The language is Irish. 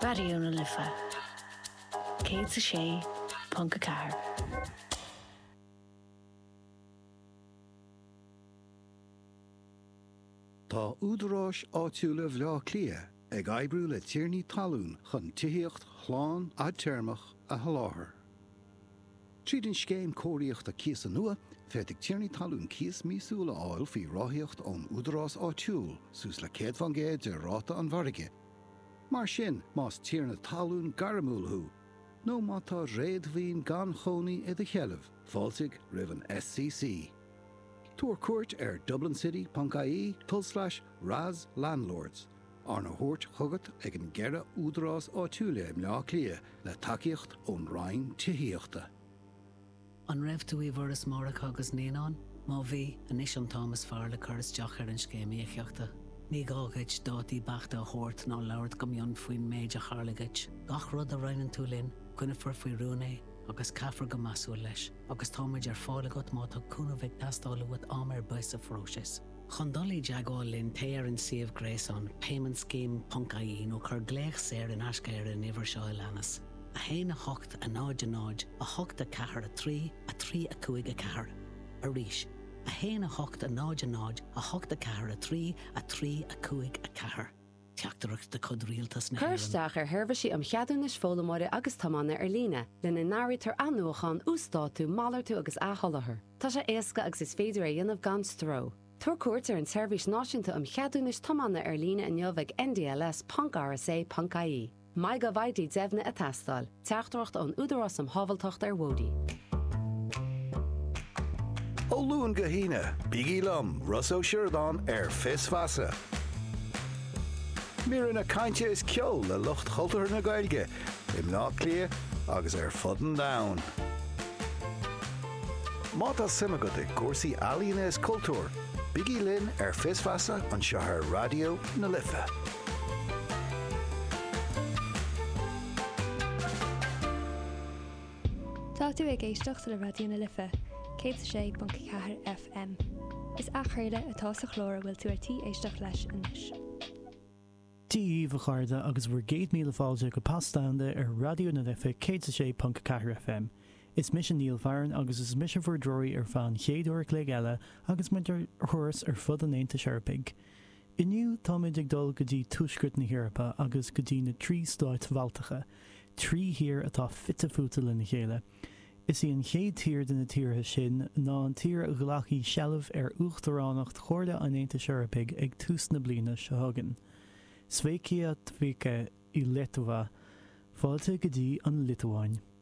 Radio na Lifa. Céad sa sé, Punca Car. Tá údaráis áitiúla bhlá clia ag oibriú le tíornaí talún chun tithíocht chláán a teirmach a haláthair. Tríd an scéim cóiríocht a cíos an nua, féidig tíornaí talún cíos mísúla áil fí ráthíocht ón údarás áitiúil sús le céad fan géad de ráta an bharige. Mar sin más tíorna talún garamúlthú, nó má tá réadmhíon gan chonaí i de chealamh, fáilsigh roimh an SCC. Tuair cuairt ar dublincity.ie/Raz Landlords. Arna thuairt chugat ag an gceithre údarás áitiúla im leá clia le takeíocht ón rainn tithíochta. An raibh tú íomhar mórach agus néanán, má bhí anis an Thomas fearr le churas deach ar an scéimíochta. Ní gágaid dátaí bachta a thuairt ná labhart go mion faoin méid a charlagaid. Gach rud a rainan tú linn, cuineafar faoi rúnaí, agus caithfar go masú leis, agus táid ar fála go má tá cúnamhaigh tastála bhd am ar buis a fróisis. Chundalaí deagáil linn téar an siomh gréasán paymentscheme.ie nó chur gléach séir in ascair in ihar seo leanas. A héin a hocht a náid, a hocht a cahar a trí a cuaig a cahar. A ríis. A héin a hocht a náid, a hocht a cahar a trí a cuaig a cahar. Teachtarach de cod rialtas na Chuirsteach ar thuirfisí am cheadúnas fólamóide agus tamána ar líne, lena náiritar annuachán ústáú málar tú agus átholathir. Tá sé éasca agus is féidir a dionmh gan stró. Tuair cuairt ar an seirbhís náisiúnta am cheadúnas tamána ar líne in neomh NDLS.rsa.ie. Mai go bhaidí deimhna a tastáil, teachtacht an údarás am hábhaltocht ar Wódí. Ó luúin go híine, bígí lom, Russo Sheridan ar fis fasa. Mír na cainte is ceol le lucht chultar na gailge, im ná clia agus ar fudden down. Mátá simime de cuasaí alíonna is cultúr, bígí linn ar fis fasa an seothar Radio na Lifa. Tá tú ag éisteacht le Radio na Lifa, 106.4 FM. Is achréile atá sa chlór bhfuil tú artí éisteach leis inis. Díomh a chairde agus bhfuair 8,000 fáilte go pastáanda ar Radio na Lifa 106.4 FM. Is mission Níl Fearan agus is mission for droirí ar fan chéadúir clé eile agus muintir thuras ar fud an éanta seirpig. Iniu táid ag dul go dtí tuaisceart na Heorpa agus go dtí na trí stáit bháltacha, trí hir atá fitte futa le na chéile. Is í an chéad tír den na tíortha sin ná an tír a ghlachaí sealamh ar uachtarránacht chuirde an éanta seirpig ag tús na bliana se hagan. Sveikia Tvika i Litva, fáilte go dtí an Litváin.